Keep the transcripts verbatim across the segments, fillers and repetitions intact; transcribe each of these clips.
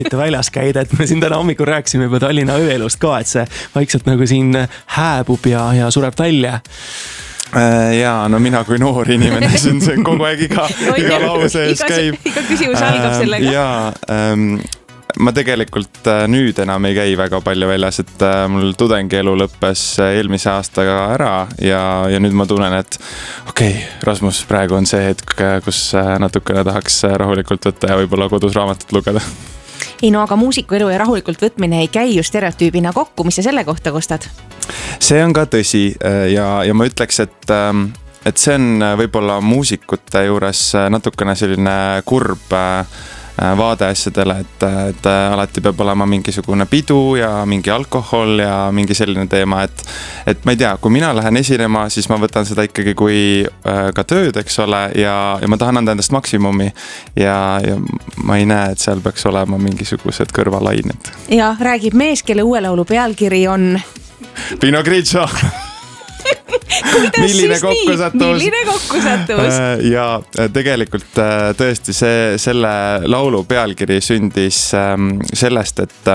mitte väljas käida, et me siin täna hommikul rääkisime juba Tallinna ööelust ka, et see vaikselt nagu siin hääbub ja, ja sureb välja. Jaa, no mina kui noor inimene, siin see kogu aeg iga, no, iga lause ees käib. Iga küsimus algab sellega. Jaa, ähm, ma tegelikult nüüd enam ei käi väga palju väljas, et mul tudengielu lõppes eelmise aastaga ära ja, ja nüüd ma tunnen, et okei, okay, Rasmus, praegu on see hetk, kus natukene tahaks rahulikult võtta ja võib-olla kodus raamatut lugeda. Ei no, aga muusiku elu ja rahulikult võtmine ei käi ju stereotüübina kokku, mis sa selle kohta kostad? See on ka tõsi ja, ja ma ütleks, et, et see on võib-olla muusikute juures natukene selline kurb vaade asjadele, et, et alati peab olema mingisugune pidu ja mingi alkohol ja mingi selline teema, et, et ma ei tea, kui mina lähen esinema, siis ma võtan seda ikkagi kui ka tööd, eks ole, ja, ja ma tahan anda endast maksimumi ja, ja ma ei näe, et seal peaks olema mingisugused kõrvalained. Ja räägib mees, kelle uue laulu pealkiri on Pino Grigio. Milline kokkusatus. Milline kokkusatus. Ja tegelikult tõesti see, selle laulu pealkiri sündis sellest, et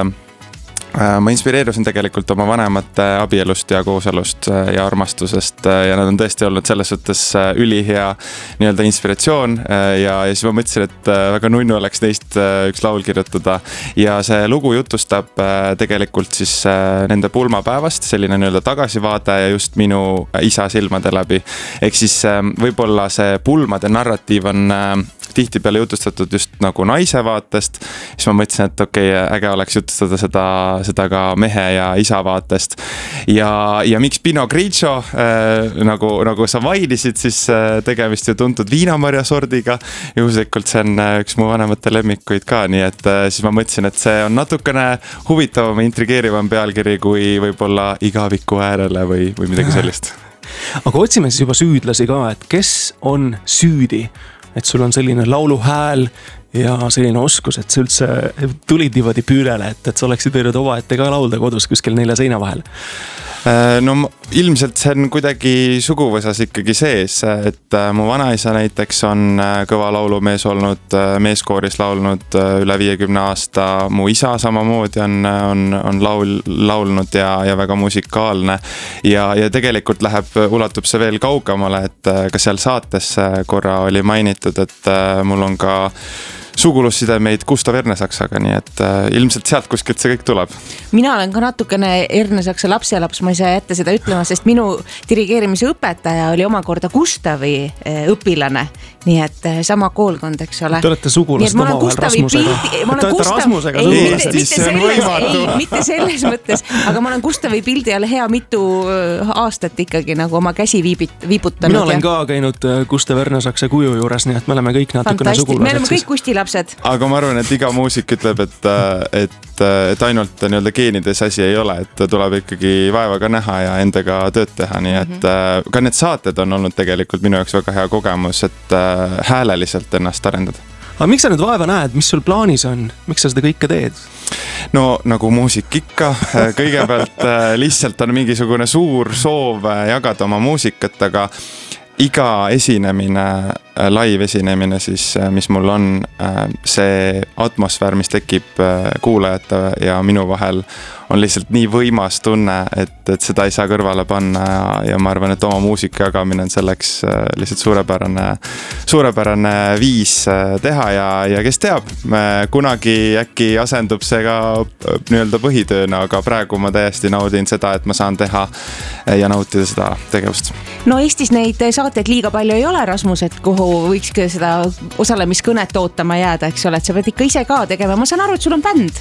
ma inspireerusin tegelikult oma vanemate abielust ja kooselust ja armastusest ja nad on tõesti olnud selles suhtes ülihea nii-öelda inspiratsioon ja, ja siis ma mõtlesin, et väga nunnu oleks neist üks laul kirjutada ja see lugu jutustab tegelikult siis nende pulmapäevast, selline nii-öelda tagasivaade ja just minu isa silmade läbi. Ehk siis võib-olla see pulmade narratiiv on tihti peale jutustatud just nagu naise vaatest, siis ma mõtlesin, et okei, okay, äge oleks jutustada seda, seda ka mehe ja isa vaatest. Ja, ja miks Pino Grigio, äh, nagu, nagu sa mainisid, siis äh, tegemist ju tuntud viinamarja sordiga. Juhuslikult see on äh, üks mu vanemate lemmikuid ka, nii et äh, siis ma mõtlesin, et see on natukene huvitavam ja intrigeerivam pealkiri kui võib-olla igaviku äärele või, või midagi sellist. Aga otsime siis juba süüdlasi ka, et kes on süüdi? Et sul on selline laulu hääl ja selline oskus, et sa üldse tulid niimoodi püürele, et, et sa oleksid võinud oma ette ka laulda kodus kuskil nelja seina vahel. No ilmselt see on kuidagi suguvõsas ikkagi sees, et mu vanaisa näiteks on kõva laulumees olnud, meeskooris laulnud üle viiekümne aasta, mu isa samamoodi on, on, on laul, laulnud ja, ja väga musikaalne ja, ja tegelikult läheb, ulatub see veel kaugemale, et ka seal saates korra oli mainitud, et mul on ka sugulussidemeid Gustav Ernesaksaga, nii et äh, ilmselt sealt kuskilt see kõik tuleb. Mina olen ka natukene Ernesaksa laps ja laps, ma ei saa jätta seda ütlema, sest minu dirigeerimise õpetaja oli omakorda Gustavi äh, õpilane, nii et äh, sama koolkond, eks ole. Te olete sugulast omavahel Rasmusega. Te olete Gustav... Rasmusega ei, sugulast. Mitte, mitte, selles, ei, mitte selles mõttes, aga ma olen Gustavi pildi all hea mitu aastat ikkagi nagu oma käsi viibit, viibutanud. Mina olen ja... ka käinud Gustav Ernesaksa kuju juures, nii et me oleme kõik natukene sugulased. Me oleme kõik Gusti lapsed. Aga ma arvan, et iga muusik ütleb, et, et, et ainult nii-öelda geenides asi ei ole, et tuleb ikkagi vaevaga näha ja endaga tööd teha, nii et mm-hmm. ka need saated on olnud tegelikult minu jaoks väga hea kogemus, et hääleliselt ennast arendada. Aga miks sa nüüd vaeva näed, mis sul plaanis on, miks sa seda kõike teed? No nagu muusik ikka, kõigepealt lihtsalt on mingisugune suur soov jagada oma muusikat, aga iga esinemine, live esinemine siis, mis mul on, see atmosfäär, mis tekib kuulajate ja minu vahel, on lihtsalt nii võimas tunne, et, et seda ei saa kõrvale panna ja, ja ma arvan, et oma muusika jagamine on selleks lihtsalt suurepärane, suurepärane viis teha ja, ja kes teab, kunagi äkki asendub see ka nii-öelda põhitööna, aga praegu ma täiesti naudin seda, et ma saan teha ja nautida seda tegevust. No Eestis neid saateid liiga palju ei ole, Rasmus, et kuhu võiks seda osalemiskõnet ootama jääda, eks ole, et sa pead ikka ise ka tegema. Ma saan aru, et sul on bänd.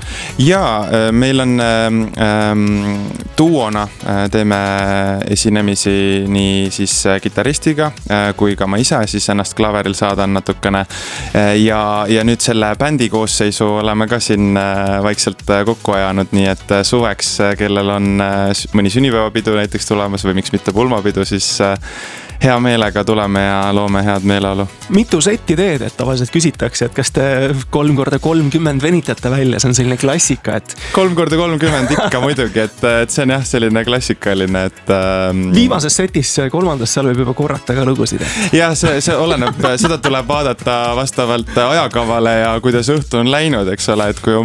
Jaa, meil on ähm, duona, teeme esinemisi nii siis kitaristiga äh, kui ka ma ise siis ennast klaveril saadan natukene äh, ja, ja nüüd selle bändi koosseisu oleme ka siin äh, vaikselt kokku ajanud, nii et suveks, kellel on äh, mõni sünnipäevapidu näiteks tulemas või miks mitte pulmapidu, siis äh, hea meelega tuleme ja loome head meeleolu. Mitu setti teed, et tavaliselt küsitakse, et kas te kolm korda kolmkümmend venitate välja, see on selline klassika, et kolm korda kolmkümmend ikka muidugi, et, et see on jah selline klassikaline, et ähm... viimases setis kolmandas seal võib juba korrata ka lugusid. jah, see, see oleneb, seda tuleb vaadata vastavalt ajakavale ja kuidas õhtu on läinud, eks ole, et kui